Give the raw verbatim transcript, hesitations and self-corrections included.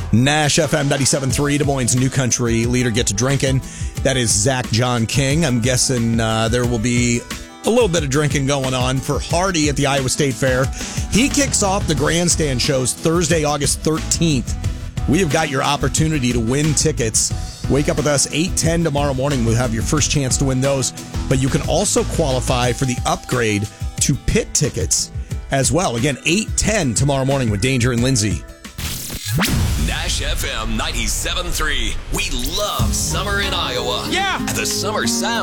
Nash F M ninety-seven point three, Des Moines' new country leader, Get to Drinking. That is Zach John King. I'm guessing uh, there will be a little bit of drinking going on for Hardy at the Iowa State Fair. He kicks off the grandstand shows Thursday, August thirteenth. We have got your opportunity to win tickets. Wake up with us eight ten tomorrow morning. We'll have your first chance to win those. But you can also qualify for the upgrade to pit tickets as well. Again, eight ten tomorrow morning with Danger and Lindsay. Nash F M ninety-seven point three. We love summer in Iowa. Yeah. And the summer sound.